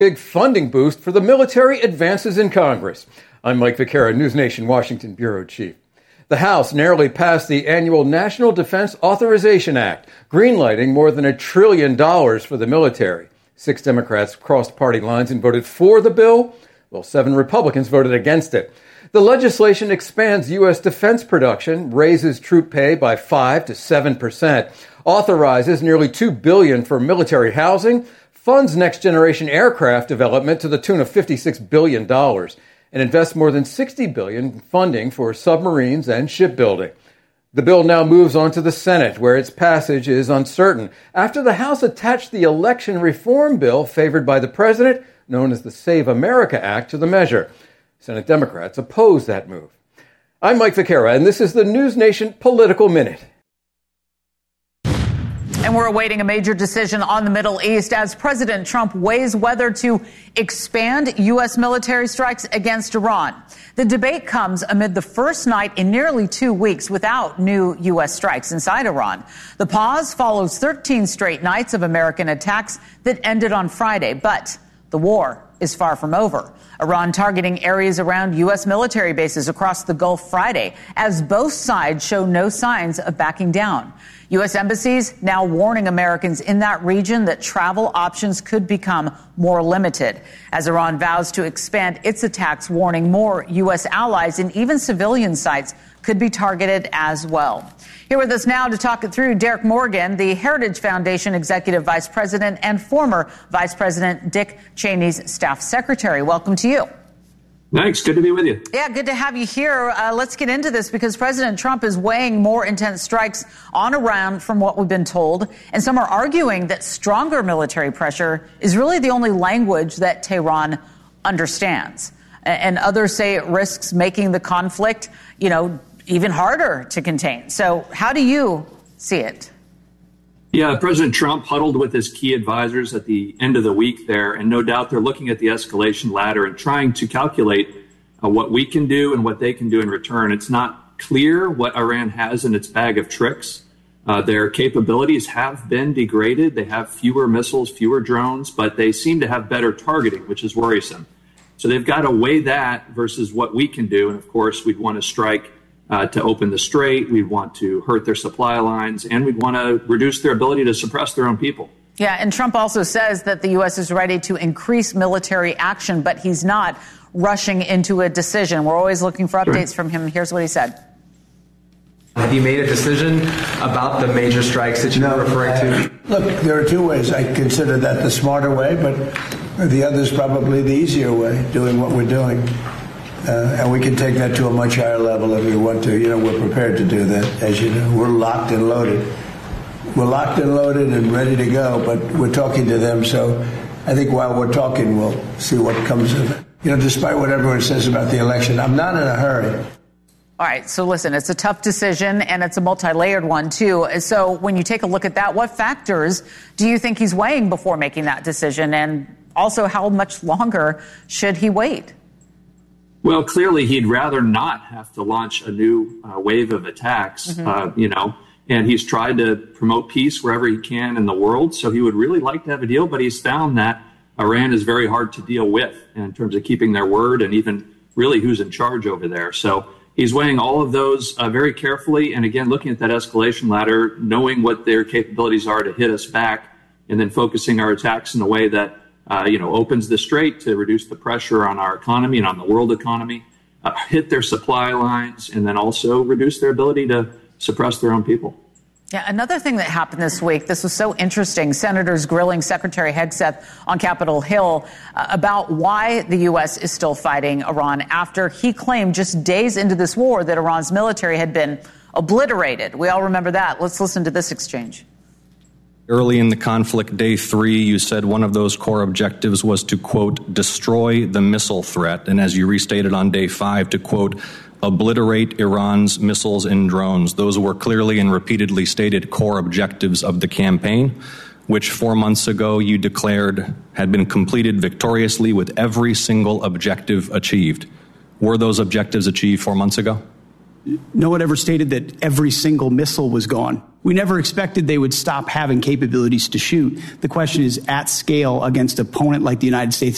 Big funding boost for the military advances in Congress. I'm Mike Vaquera, News Nation Washington Bureau Chief. The House narrowly passed the annual National Defense Authorization Act, greenlighting more than $1 trillion for the military. 6 Democrats crossed party lines and voted for the bill, while 7 Republicans voted against it. The legislation expands U.S. defense production, raises troop pay by 5 to 7%, authorizes nearly $2 billion for military housing, funds next-generation aircraft development to the tune of $56 billion, and invests more than $60 billion in funding for submarines and shipbuilding. The bill now moves on to the Senate, where its passage is uncertain, after the House attached the election reform bill favored by the president, known as the Save America Act, to the measure. Senate Democrats oppose that move. I'm Mike Vaquera, and this is the News Nation Political Minute. And we're awaiting a major decision on the Middle East as President Trump weighs whether to expand U.S. military strikes against Iran. The debate comes amid the first night in nearly 2 weeks without new U.S. strikes inside Iran. The pause follows 13 straight nights of American attacks that ended on Friday, but the war is far from over. Iran targeting areas around U.S. military bases across the Gulf Friday, as both sides show no signs of backing down. U.S. embassies now warning Americans in that region that travel options could become more limited, as Iran vows to expand its attacks, warning more U.S. allies and even civilian sites could be targeted as well. Here with us now to talk it through, Derek Morgan, the Heritage Foundation Executive Vice President and former Vice President Dick Cheney's staff secretary. Welcome to you. Thanks. Good to be with you. Yeah, good to have you here. Let's get into this because President Trump is weighing more intense strikes on Iran from what we've been told. And some are arguing that stronger military pressure is really the only language that Tehran understands. And others say it risks making the conflict, even harder to contain. So how do you see it? Yeah, President Trump huddled with his key advisors at the end of the week there, and no doubt they're looking at the escalation ladder and trying to calculate what we can do and what they can do in return. It's not clear what Iran has in its bag of tricks. Their capabilities have been degraded. They have fewer missiles, fewer drones, but they seem to have better targeting, which is worrisome. So they've got to weigh that versus what we can do. And of course, we'd want to strike to open the strait. We'd want to hurt their supply lines, and we'd want to reduce their ability to suppress their own people. Yeah, and Trump also says that the U.S. is ready to increase military action, but he's not rushing into a decision. We're always looking for updates from him. Here's what he said. Have you made a decision about the major strikes that you were referring to? Look, there are 2 ways. I consider that the smarter way, but the other is probably the easier way, doing what we're doing. And we can take that to a much higher level if we want to. We're prepared to do that, as you know. We're locked and loaded. We're locked and loaded and ready to go, but we're talking to them. So I think while we're talking, we'll see what comes of it. Despite what everyone says about the election, I'm not in a hurry. All right. So listen, it's a tough decision, and it's a multi-layered one, too. So when you take a look at that, what factors do you think he's weighing before making that decision? And also, how much longer should he wait? Well, clearly, he'd rather not have to launch a new wave of attacks, and he's tried to promote peace wherever he can in the world. So he would really like to have a deal, but he's found that Iran is very hard to deal with in terms of keeping their word and even really who's in charge over there. So he's weighing all of those very carefully. And again, looking at that escalation ladder, knowing what their capabilities are to hit us back, and then focusing our attacks in a way that opens the strait to reduce the pressure on our economy and on the world economy, hit their supply lines, and then also reduce their ability to suppress their own people. Yeah, another thing that happened this week, this was so interesting, senators grilling Secretary Hegseth on Capitol Hill about why the U.S. is still fighting Iran after he claimed just days into this war that Iran's military had been obliterated. We all remember that. Let's listen to this exchange. Early in the conflict, day 3, you said one of those core objectives was to, quote, destroy the missile threat. And as you restated on day 5, to, quote, obliterate Iran's missiles and drones. Those were clearly and repeatedly stated core objectives of the campaign, which 4 months ago you declared had been completed victoriously with every single objective achieved. Were those objectives achieved 4 months ago? No one ever stated that every single missile was gone. We never expected they would stop having capabilities to shoot. The question is, at scale against an opponent like the United States